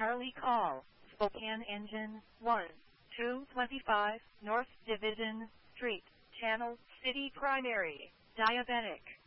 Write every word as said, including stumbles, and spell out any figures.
Charlie call, Spokane Engine, one two twenty-five, North Division Street, Channel City Primary, Diabetic.